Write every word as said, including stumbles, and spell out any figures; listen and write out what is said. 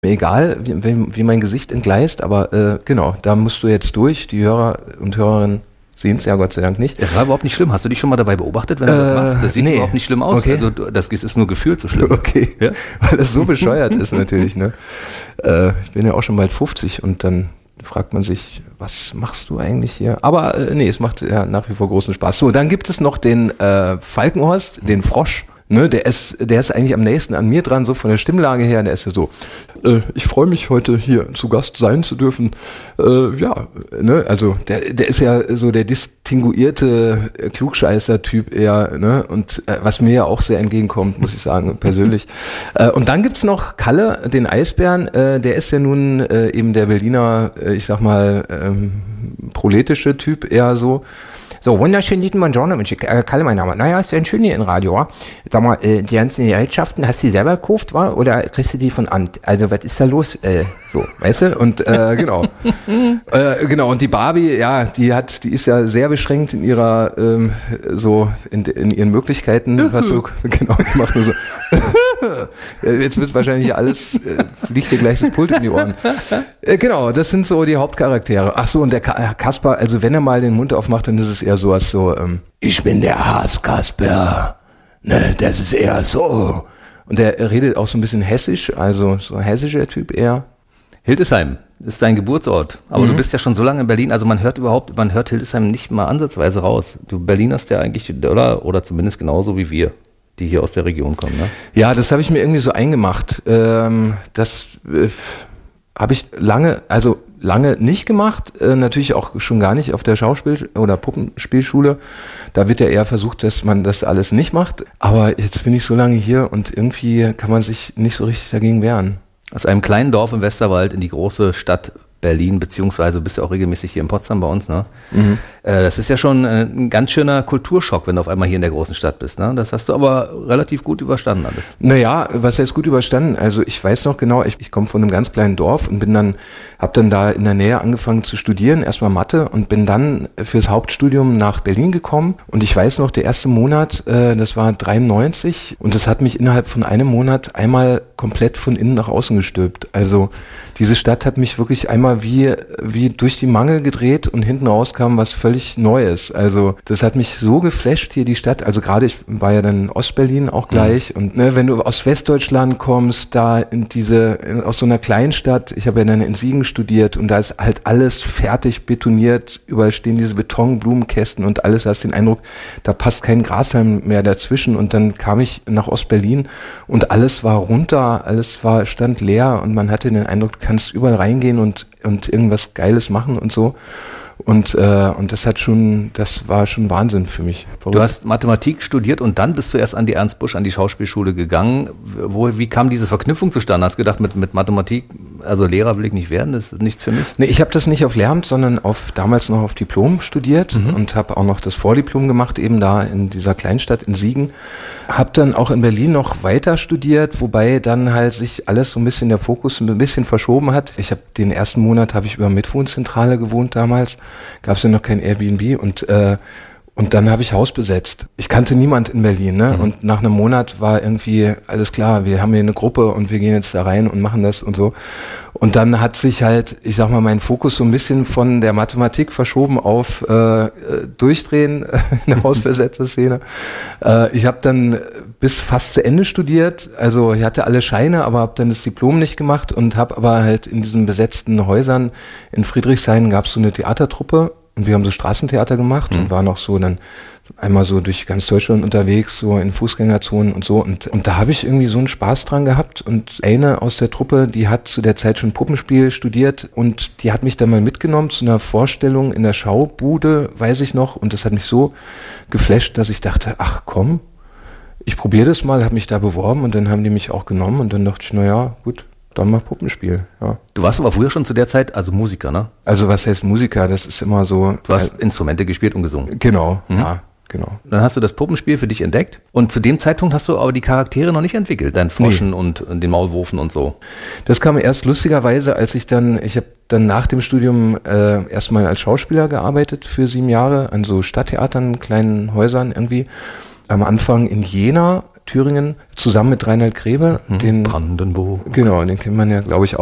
egal, wie, wie mein Gesicht entgleist, aber äh, genau, da musst du jetzt durch. Die Hörer und Hörerinnen sehen es ja Gott sei Dank nicht. Das war überhaupt nicht schlimm. Hast du dich schon mal dabei beobachtet, wenn du äh, das machst? Das sieht nee. überhaupt nicht schlimm aus. Okay. Also das ist nur gefühlt so schlimm. Okay, ja? Weil es so bescheuert ist natürlich. Ne? Äh, ich bin ja auch schon bald fünfzig und dann fragt man sich, was machst du eigentlich hier? Aber äh, nee, es macht ja nach wie vor großen Spaß. So, dann gibt es noch den äh, Falkenhorst, den Frosch. Ne, der ist, der ist eigentlich am nächsten an mir dran, so von der Stimmlage her. Der ist ja so, äh, ich freue mich heute hier zu Gast sein zu dürfen. Äh, ja, ne, also der, der ist ja so der distinguierte Klugscheißer-Typ eher, ne, und äh, was mir ja auch sehr entgegenkommt, muss ich sagen, persönlich. Äh, und dann gibt's noch Kalle, den Eisbären. Äh, der ist ja nun äh, eben der Berliner, äh, ich sag mal, ähm, proletische Typ eher so. So, wunderschönen guten Buongiorno, Mensch, äh, Kalle, mein Name. Naja, ist ja ein schön hier in Radio, wa? Sag mal, äh, die ganzen Gerätschaften, hast du die selber gekauft, wa? Oder kriegst du die von Amt? Also, was ist da los? Äh, so, weißt du? Und, äh, genau. äh, genau, und die Barbie, ja, die hat, die ist ja sehr beschränkt in ihrer, ähm, so, in, in ihren Möglichkeiten, was so, genau, die macht nur so, jetzt wird wahrscheinlich alles, äh, fliegt dir gleich das Pult in die Ohren. Äh, genau, das sind so die Hauptcharaktere. Ach so, und der Ka- Kasper, also wenn er mal den Mund aufmacht, dann ist es eher sowas so, ähm, ich bin der Haas-Kasper, ne, das ist eher so. Und er redet auch so ein bisschen hessisch, also so ein hessischer Typ eher. Hildesheim ist dein Geburtsort, aber mhm. du bist ja schon so lange in Berlin, also man hört überhaupt, man hört Hildesheim nicht mal ansatzweise raus. Du Berlinerst ja eigentlich, oder, oder zumindest genauso wie wir, die hier aus der Region kommen, ne? Ja, das habe ich mir irgendwie so eingemacht. Ähm, das äh, habe ich lange, also lange nicht gemacht, äh, natürlich auch schon gar nicht auf der Schauspiel- oder Puppenspielschule. Da wird ja eher versucht, dass man das alles nicht macht. Aber jetzt bin ich so lange hier und irgendwie kann man sich nicht so richtig dagegen wehren. Aus einem kleinen Dorf im Westerwald in die große Stadt Berlin, beziehungsweise bist du auch regelmäßig hier in Potsdam bei uns, ne? Mhm. Äh, das ist ja schon äh, ein ganz schöner Kulturschock, wenn du auf einmal hier in der großen Stadt bist, ne? Das hast du aber relativ gut überstanden alles. Naja, was heißt gut überstanden? Also ich weiß noch genau, ich, ich komme von einem ganz kleinen Dorf und bin dann, habe dann da in der Nähe angefangen zu studieren, erstmal Mathe und bin dann fürs Hauptstudium nach Berlin gekommen und ich weiß noch, der erste Monat, äh, das war dreiundneunzig und das hat mich innerhalb von einem Monat einmal komplett von innen nach außen gestülpt. Also diese Stadt hat mich wirklich einmal wie, wie durch die Mangel gedreht und hinten raus kam was völlig Neues. Also das hat mich so geflasht hier, die Stadt. Also gerade ich war ja dann in Ostberlin auch gleich. Mhm. Und ne, wenn du aus Westdeutschland kommst, da in diese, in, aus so einer Kleinstadt, ich habe ja dann in Siegen studiert und da ist halt alles fertig betoniert, überall stehen diese Betonblumenkästen und alles, du hast den Eindruck, da passt kein Grashalm mehr dazwischen. Und dann kam ich nach Ostberlin und alles war runter, alles war, stand leer und man hatte den Eindruck, du kannst überall reingehen und, und irgendwas Geiles machen und so. Und, äh, und das hat schon, das war schon Wahnsinn für mich. Verrückt. Du hast Mathematik studiert und dann bist du erst an die Ernst Busch, an die Schauspielschule gegangen. Wo, wie kam diese Verknüpfung zustande? Hast du gedacht, mit, mit Mathematik, also Lehrer will ich nicht werden, das ist nichts für mich? Nee, ich habe das nicht auf Lehramt, sondern auf damals noch auf Diplom studiert mhm. und habe auch noch das Vordiplom gemacht, eben da in dieser Kleinstadt in Siegen. Habe dann auch in Berlin noch weiter studiert, wobei dann halt sich alles so ein bisschen, der Fokus ein bisschen verschoben hat. Ich habe den ersten Monat habe ich über Mitwohnzentrale gewohnt damals. Gab es ja noch kein Airbnb und äh, und dann habe ich Haus besetzt. Ich kannte niemand in Berlin, ne? Mhm. Und nach einem Monat war irgendwie alles klar, wir haben hier eine Gruppe und wir gehen jetzt da rein und machen das und so. Und dann hat sich halt, ich sag mal, mein Fokus so ein bisschen von der Mathematik verschoben auf äh, Durchdrehen in der Hausbesetzer-Szene. Äh, ich habe dann bis fast zu Ende studiert, also ich hatte alle Scheine, aber habe dann das Diplom nicht gemacht und habe aber halt in diesen besetzten Häusern in Friedrichshain gab es so eine Theatertruppe und wir haben so Straßentheater gemacht mhm. und waren auch so dann einmal so durch ganz Deutschland unterwegs, so in Fußgängerzonen und so. Und, und da habe ich irgendwie so einen Spaß dran gehabt. Und eine aus der Truppe, die hat zu der Zeit schon Puppenspiel studiert und die hat mich dann mal mitgenommen zu einer Vorstellung in der Schaubude, weiß ich noch. Und das hat mich so geflasht, dass ich dachte, ach komm, ich probiere das mal, habe mich da beworben und dann haben die mich auch genommen. Und dann dachte ich, naja, gut. Dann mal Puppenspiel, ja. Du warst aber früher schon zu der Zeit, also Musiker, ne? Also was heißt Musiker? Das ist immer so... Du hast äh, Instrumente gespielt und gesungen. Genau, mhm. ja, genau. Dann hast du das Puppenspiel für dich entdeckt und zu dem Zeitpunkt hast du aber die Charaktere noch nicht entwickelt, dein Froschen nee. und den Maulwurfen und so. Das kam erst lustigerweise, als ich dann, ich habe dann nach dem Studium äh, erstmal als Schauspieler gearbeitet für sieben Jahre an so Stadttheatern, kleinen Häusern irgendwie. Am Anfang in Jena, Thüringen, zusammen mit Reinhard Grebe. Mhm. Den, Brandenburg. Genau, den kennt man ja, glaube ich,